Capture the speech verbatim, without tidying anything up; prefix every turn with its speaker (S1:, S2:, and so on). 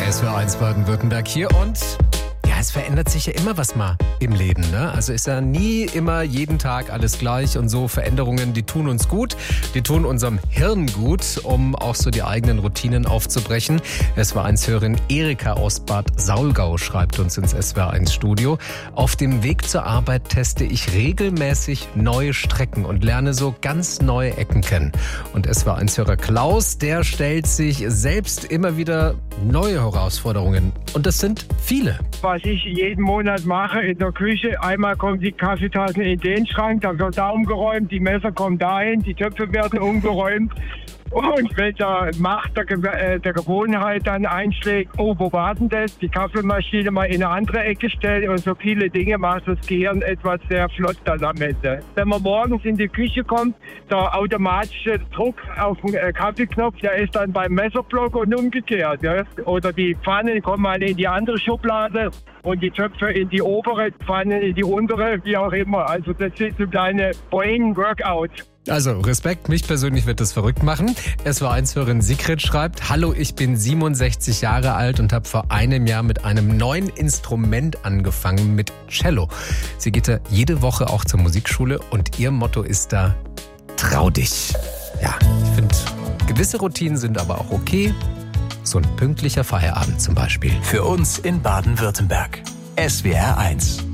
S1: S W R eins Baden-Württemberg hier und ja, es verändert sich ja immer was mal im Leben, ne? Also ist ja nie immer jeden Tag alles gleich und so Veränderungen, die tun uns gut, die tun unserem Hirn gut, um auch so die eigenen Routinen aufzubrechen. S W R eins Hörerin Erika aus Bad Saulgau schreibt uns ins S W R eins Studio: Auf dem Weg zur Arbeit teste ich regelmäßig neue Strecken und lerne so ganz neue Ecken kennen. Und S W R eins Hörer Klaus, der stellt sich selbst immer wieder neue Herausforderungen. Und das sind viele.
S2: Was ich jeden Monat mache in der Küche: Einmal kommen die Kaffeetassen in den Schrank, dann wird da umgeräumt, die Messer kommen dahin, die Töpfe werden umgeräumt. Und wenn der Macht der, Ge äh, der Gewohnheit dann einschlägt, oh, wo war denn das? Die Kaffeemaschine mal in eine andere Ecke stellen und so viele Dinge macht das Gehirn etwas sehr flott dann am Ende. Wenn man morgens in die Küche kommt, der automatische Druck auf den äh, Kaffeeknopf, der ist dann beim Messerblock und umgekehrt. Ja? Oder die Pfannen kommen mal in die andere Schublade und die Töpfe in die obere, Pfannen in die untere, wie auch immer. Also das sind so kleine Brain-Workouts.
S1: Also Respekt, mich persönlich wird das verrückt machen. S W R eins Hörerin Sigrid schreibt: Hallo, ich bin siebenundsechzig Jahre alt und habe vor einem Jahr mit einem neuen Instrument angefangen, mit Cello. Sie geht da jede Woche auch zur Musikschule und ihr Motto ist da: Trau dich. Ja, ich finde, gewisse Routinen sind aber auch okay. So ein pünktlicher Feierabend zum Beispiel.
S3: Für uns in Baden-Württemberg. S W R eins.